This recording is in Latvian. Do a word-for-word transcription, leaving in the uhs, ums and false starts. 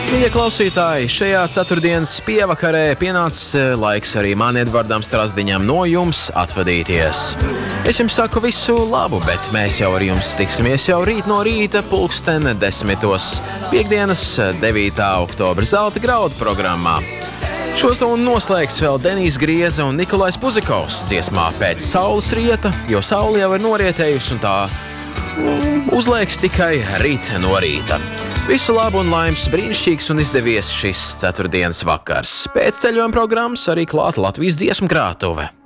Mīļie klausītāji, šajā ceturtdienas pievakarē pienācis laiks arī man Edvardam Strazdiņam no jums atvadīties. Es jums saku visu labu, bet mēs jau ar jums tiksimies jau rīt no rīta pulksten desmitos piekdienas devītā oktobra Zelta graudu programmā. Šo stundu noslēgs vēl Denijs Grieze un Nikolais Puzikovs dziesmā Pēc saules rieta, jo saule jau ir norietējusi un tā mm, uzlēks tikai rīt no rīta. Visu labu un laimes, brīnišķīgs un izdevies šis ceturtdienas vakars. Pēc ceļojuma programmas arī klāta Latvijas dziesmu krātuve.